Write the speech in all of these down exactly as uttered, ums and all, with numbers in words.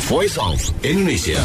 Voice of Indonesia.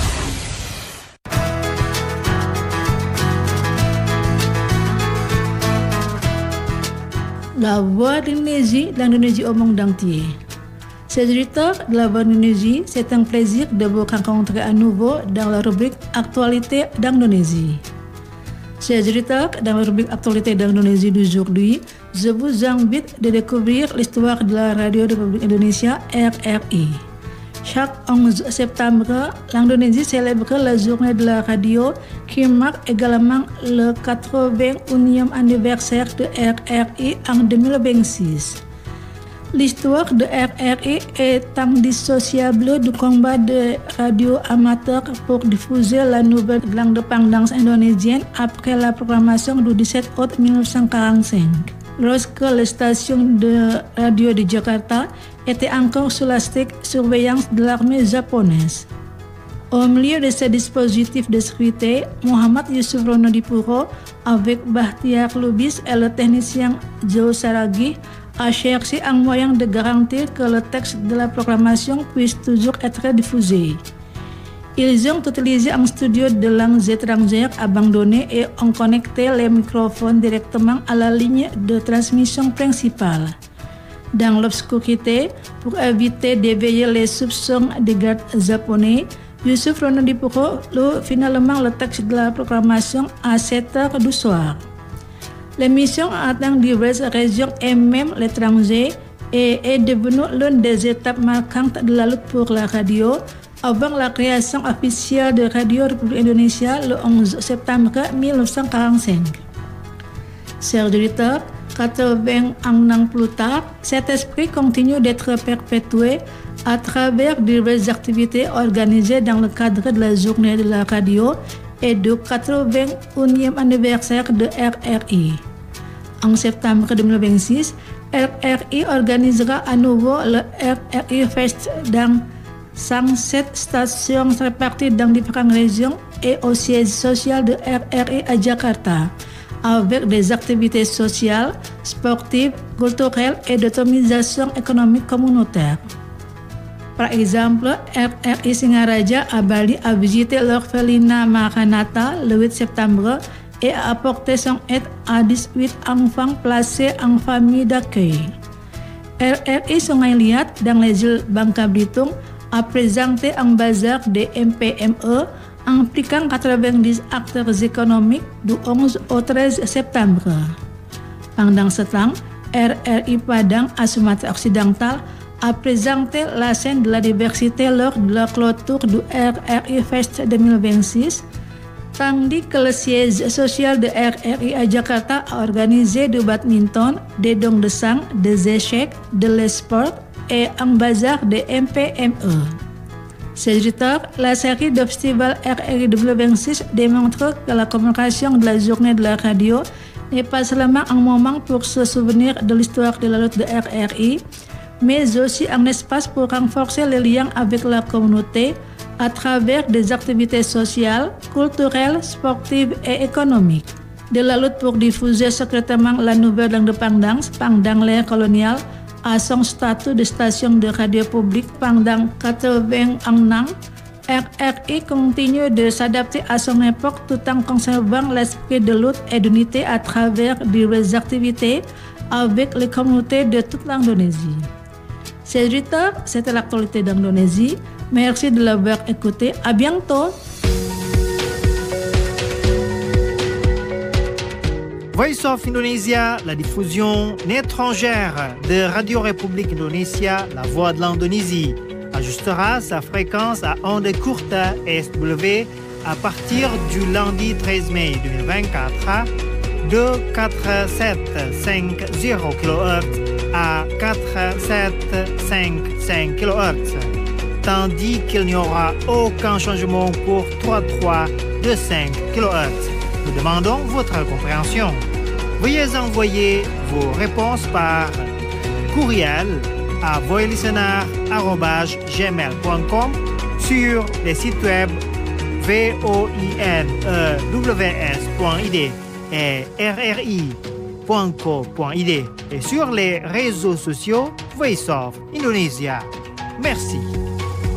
La Voix d'Indonésie, l'Indonésie au monde entier. Chers auditeurs de la Voix d'Indonésie, c'est un plaisir de vous rencontrer à nouveau dans la rubrique Actualité d'Indonésie. Chers auditeurs, dans la rubrique Actualité d'Indonésie d'aujourd'hui, je vous invite de découvrir l'histoire de la Radio République Indonésia R R I. Chaque onze septembre, l'Indonésie célèbre la journée de la radio qui marque également le quatre-vingt-unième anniversaire de R R I en deux mille vingt-six. L'histoire de R R I est indissociable du combat des radios amateurs pour diffuser la nouvelle indépendance indonésienne après la proclamation du dix-sept août mille neuf cent quarante-cinq. Lorsque les stations de radio de Jakarta étaient encore sous la stricte surveillance de l'armée japonaise. Au milieu de ces dispositifs de sécurité, Muhammad Yusuf Ronodipuro, avec Bahtiar Lubis et le technicien Joe Saragi, a cherché un moyen de garantir que le texte de la proclamation puisse toujours être diffusé. Ils ont utilisé un studio de langues étrangères abandonné et ont connecté les microphones directement à la ligne de transmission principale. Dans l'obscurité, pour éviter d'éveiller les soupçons des gardes japonais, Yusuf Ronodipuro lut finalement le texte de la proclamation à sept heures du soir. L'émission a atteint diverses régions et même l'étranger et est devenue l'une des étapes marquantes de la lutte pour la radio avant la création officielle de Radio République Indonésia le onze septembre mille neuf cent quarante-cinq. Chers auditeurs, quatre-vingt-un ans plus tard, cet esprit continue d'être perpétué à travers diverses activités organisées dans le cadre de la journée de la radio et du quatre-vingt-unième anniversaire de R R I. En septembre deux mille vingt-six, R R I organisera à nouveau le R R I Fest dans cent sept stations réparties dans différentes régions et au siège social de R R I à Jakarta, avec des activités sociales, sportives, culturelles et d'autonomisation économique communautaire. Par exemple, R R I Singaraja à Bali a visité l'orphelinat Maranatha le huit septembre et a apporté son aide à dix-huit enfants placés en famille d'accueil. R R I Sungai Liat dans les îles Bangka Belitung a présenté un bazar des M P M E impliquant quatre-vingt-dix acteurs économiques du onze au treize septembre. Pendant ce temps, R R I Padang à Sumatra Occidental a présenté la scène de la diversité lors de la clôture du R R I Fest deux mille vingt-six, tandis que le siège social de R R I à Jakarta a organisé du badminton, des dons de sang, des échecs, de l'e-sport et un bazar des M P M E. Ces auditeurs, la série de festival R R I deux mille vingt-six démontre que la commémoration de la journée de la radio n'est pas seulement un moment pour se souvenir de l'histoire de la lutte de R R I, mais aussi un espace pour renforcer les liens avec la communauté à travers des activités sociales, culturelles, sportives et économiques. De la lutte pour diffuser secrètement la nouvelle indépendance pendant l'ère coloniale à son statut de station de radio publique pendant quatre-vingt-un ans, R R I continue de s'adapter à son époque tout en conservant l'esprit de lutte et d'unité à travers diverses activités avec les communautés de toute l'Indonésie. Chers auditeurs, c'était l'actualité d'Indonésie. Merci de l'avoir écouté. À bientôt. Voice of Indonesia, la diffusion étrangère de Radio République Indonésia, la voix de l'Indonésie, ajustera sa fréquence à ondes courtes S W à partir du lundi treize mai deux mille vingt-quatre de quatre-vingt-sept virgule cinquante kilohertz à quatre-vingt-sept virgule cinquante-cinq kilohertz, tandis qu'il n'y aura aucun changement pour trente-trois virgule cinq kilohertz. Nous demandons votre compréhension. Veuillez envoyer vos réponses par courriel à voilistener arobase gmail point com sur les sites web voinews point i d et r r i point co point i d et sur les réseaux sociaux Voice of Indonesia. Merci.